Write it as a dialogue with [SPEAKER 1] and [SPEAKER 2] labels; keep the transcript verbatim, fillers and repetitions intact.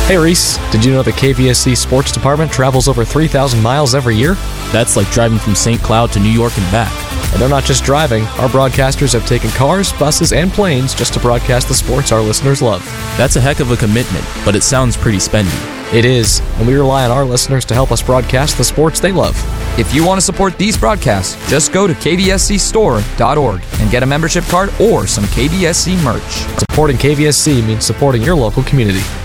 [SPEAKER 1] Hey Reese, did you know the K V S C Sports Department travels over three thousand miles every year?
[SPEAKER 2] That's like driving from Saint Cloud to New York and back.
[SPEAKER 1] And they're not just driving. Our broadcasters have taken cars, buses, and planes just to broadcast the sports our listeners love.
[SPEAKER 2] That's a heck of a commitment, but it sounds pretty spendy.
[SPEAKER 1] It is, and we rely on our listeners to help us broadcast the sports they love.
[SPEAKER 3] If you want to support these broadcasts, just go to k v s c store dot org and get a membership card or some K V S C merch.
[SPEAKER 1] Supporting K V S C means supporting your local community.